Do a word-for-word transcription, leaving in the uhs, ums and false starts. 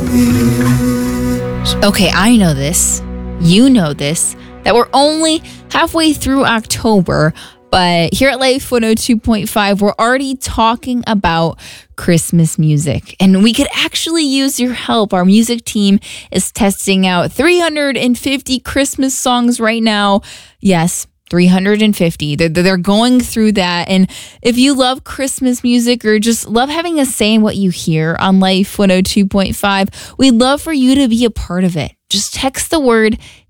Okay, I know this. You know this. That we're only halfway through October, but here at Life one oh two point five, we're already talking about Christmas music. And we could actually use your help. Our music team is testing out three hundred fifty Christmas songs right now. Yes, three hundred fifty. They're, they're going through that. And if you love Christmas music or just love having a say in what you hear on Life one oh two point five, we'd love for you to be a part of it. Just text the word